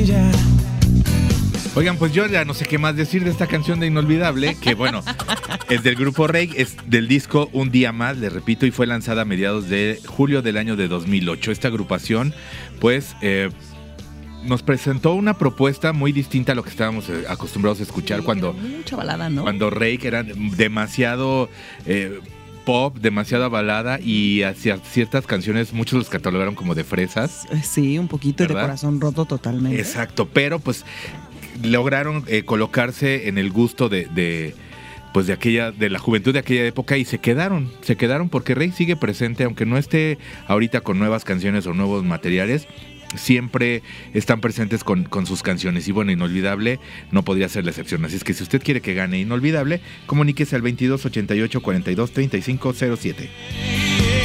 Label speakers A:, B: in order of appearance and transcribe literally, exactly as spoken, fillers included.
A: Oigan, pues yo ya no sé qué más decir de esta canción de Inolvidable, que bueno, es del grupo Rake, es del disco Un Día Más, le repito, y fue lanzada a mediados de julio del año de dos mil ocho. Esta agrupación, pues, eh, nos presentó una propuesta muy distinta a lo que estábamos eh, acostumbrados a escuchar
B: Sí,
A: cuando,
B: mucha balada, ¿no?
A: cuando Rake era demasiado eh, pop, demasiada balada, y hacia ciertas canciones muchos los catalogaron como de fresas.
B: Sí, un poquito, y de
A: ¿verdad?
B: corazón roto totalmente.
A: Exacto, pero pues lograron eh, colocarse en el gusto de, de pues de aquella de la juventud de aquella época, y se quedaron, se quedaron porque Rake sigue presente, aunque no esté ahorita con nuevas canciones o nuevos materiales. Siempre están presentes con, con sus canciones, y bueno, Inolvidable no podría ser la excepción. Así es que si usted quiere que gane Inolvidable, comuníquese al veintidós ochenta y ocho cuarenta y dos treinta y cinco cero siete.